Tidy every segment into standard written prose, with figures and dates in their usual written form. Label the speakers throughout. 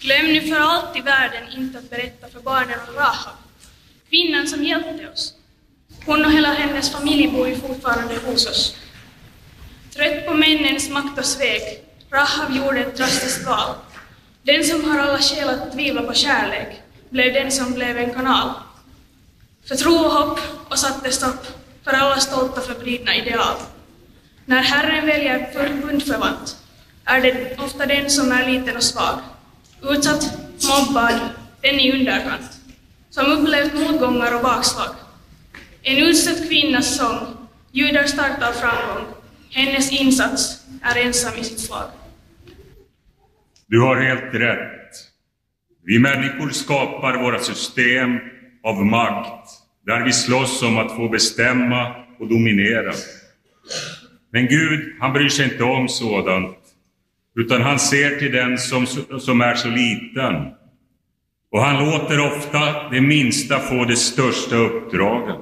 Speaker 1: Glöm nu för allt i världen inte att berätta för barnen om Rahab, kvinnan som hjälpte oss. Hon och hela hennes familj bor ju fortfarande hos oss. Trött på männens makt och svek, Rahab gjorde ett drastiskt val. Den som har alla skäl att tvivla på kärlek blev den som blev en kanal. För tro och hopp och satte stopp för alla stolta förvridna ideal. När Herren väljer förbundförvant är det ofta den som är liten och svag. Utsatt, mobbad, den i underkant. Som upplevt motgångar och bakslag. En utstött kvinnas sång ljuder starkt av framgång. Hennes insats är ensam i sitt slag.
Speaker 2: Du har helt rätt. Vi människor skapar våra system av makt, där vi slåss om att få bestämma och dominera. Men Gud, han bryr sig inte om sådant, utan han ser till den som är så liten. Och han låter ofta det minsta få det största uppdraget.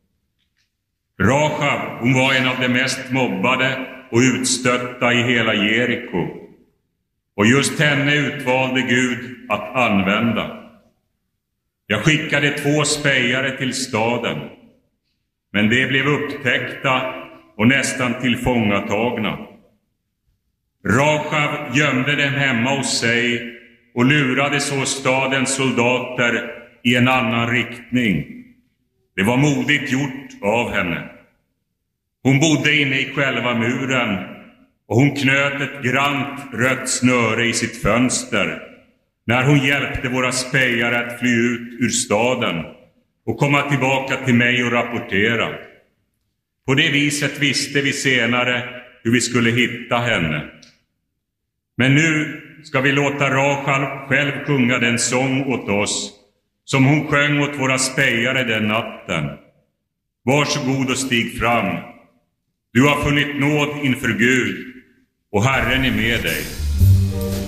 Speaker 2: Rahab, hon var en av de mest mobbade och utstötta i hela Jeriko. Och just henne utvalde Gud att använda. Jag skickade 2 spejare till staden, men de blev upptäckta och nästan tillfångatagna. Rahab gömde dem hemma hos sig och lurade så stadens soldater i en annan riktning. Det var modigt gjort av henne. Hon bodde inne i själva muren och hon knöt ett grant rött snöre i sitt fönster när hon hjälpte våra spejare att fly ut ur staden och komma tillbaka till mig och rapportera. På det viset visste vi senare hur vi skulle hitta henne. Men nu ska vi låta Rahab själv sjunga den sång åt oss som hon sjöng åt våra spejare den natten. Varsågod och stig fram. Du har funnit nåd inför Gud och Herren är med dig.